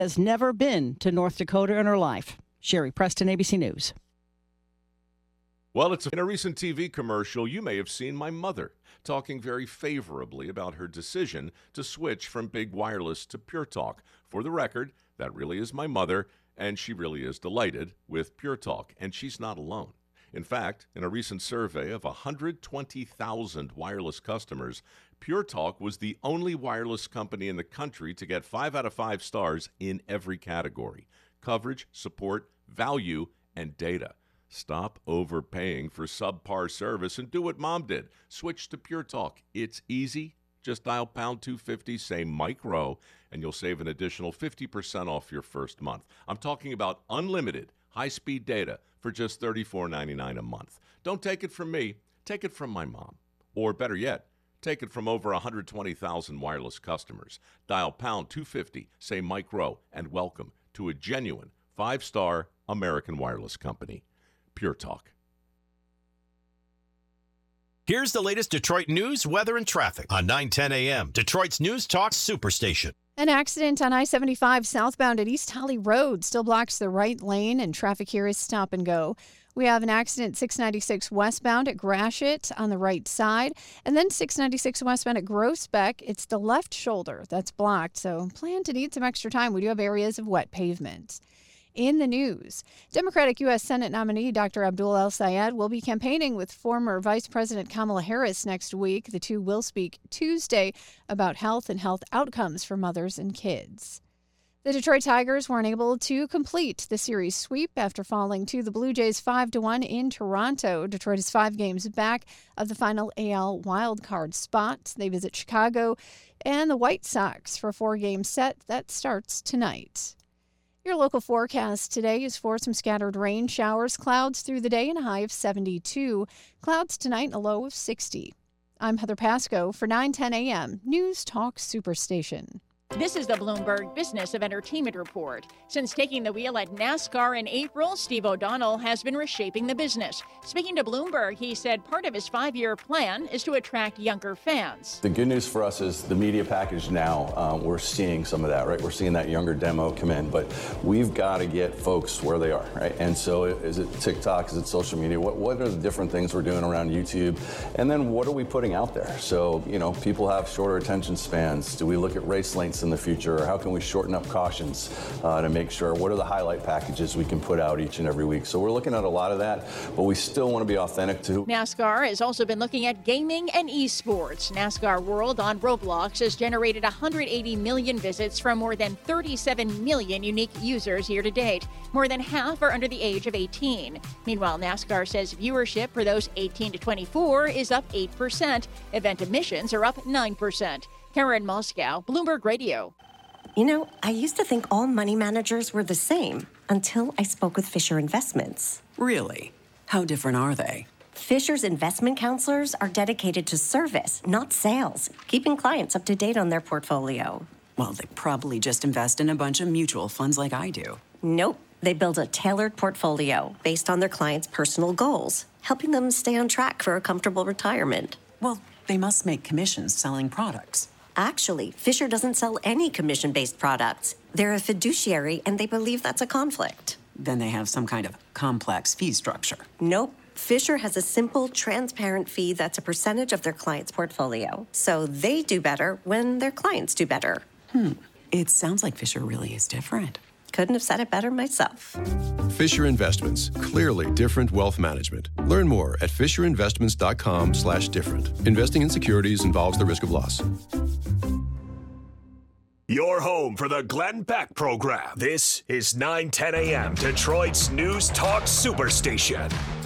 has never been to North Dakota in her life. Sherry Preston, ABC News. Well, in a recent TV commercial, you may have seen my mother talking very favorably about her decision to switch from big wireless to Pure Talk. For the record, that really is my mother, and she really is delighted with Pure Talk, and she's not alone. In fact, in a recent survey of 120,000 wireless customers, Pure Talk was the only wireless company in the country to get 5 out of 5 stars in every category: coverage, support, value, and data. Stop overpaying for subpar service and do what Mom did. Switch to Pure Talk. It's easy. Just dial pound 250, say Mike Rowe, and you'll save an additional 50% off your first month. I'm talking about unlimited high-speed data for just $34.99 a month. Don't take it from me. Take it from my mom. Or better yet, take it from over 120,000 wireless customers. Dial pound 250, say Mike Rowe, and welcome to a genuine 5-star American wireless company. Pure Talk. Here's the latest Detroit news, weather, and traffic on 9:10 a.m. Detroit's News Talk Superstation. An accident on I-75 southbound at East Holly Road still blocks the right lane, and traffic here is stop and go. We have an accident 696 westbound at Gratiot on the right side, and then 696 westbound at Groesbeck. It's the left shoulder that's blocked, so plan to need some extra time. We do have areas of wet pavement. In the news, Democratic U.S. Senate nominee Dr. Abdul El-Sayed will be campaigning with former Vice President Kamala Harris next week. The two will speak Tuesday about health and health outcomes for mothers and kids. The Detroit Tigers weren't able to complete the series sweep after falling to the Blue Jays 5-1 in Toronto. Detroit is 5 games back of the final AL wildcard spot. They visit Chicago and the White Sox for a 4-game set that starts tonight. Your local forecast today is for some scattered rain showers, clouds through the day, and a high of 72. Clouds tonight and a low of 60. I'm Heather Pasco for 9:10 a.m. News Talk Superstation. This is the Bloomberg Business of Entertainment Report. Since taking the wheel at NASCAR in April, Steve O'Donnell has been reshaping the business. Speaking to Bloomberg, he said part of his 5-year plan is to attract younger fans. The good news for us is the media package now, we're seeing some of that, right? We're seeing that younger demo come in, but we've got to get folks where they are, right? And so is it TikTok? Is it social media? What are the different things we're doing around YouTube? And then what are we putting out there? So, people have shorter attention spans. Do we look at race lengths in the future, or how can we shorten up cautions to make sure, what are the highlight packages we can put out each and every week? So we're looking at a lot of that, but we still want to be authentic too. NASCAR has also been looking at gaming and esports. NASCAR World on Roblox has generated 180 million visits from more than 37 million unique users year to date. More than half are under the age of 18. Meanwhile, NASCAR says viewership for those 18 to 24 is up 8%. Event admissions are up 9%. Karen Moscow, Bloomberg Radio. I used to think all money managers were the same until I spoke with Fisher Investments. Really? How different are they? Fisher's investment counselors are dedicated to service, not sales, keeping clients up to date on their portfolio. Well, they probably just invest in a bunch of mutual funds like I do. Nope. They build a tailored portfolio based on their clients' personal goals, helping them stay on track for a comfortable retirement. Well, they must make commissions selling products. Actually, Fisher doesn't sell any commission-based products. They're a fiduciary, and they believe that's a conflict. Then they have some kind of complex fee structure. Nope. Fisher has a simple, transparent fee that's a percentage of their client's portfolio. So they do better when their clients do better. It sounds like Fisher really is different. Couldn't have said it better myself. Fisher Investments. Clearly different wealth management. Learn more at fisherinvestments.com/different. Investing in securities involves the risk of loss. Your home for the Glenn Beck Program. This is 9:10 a.m. Detroit's News Talk Superstation.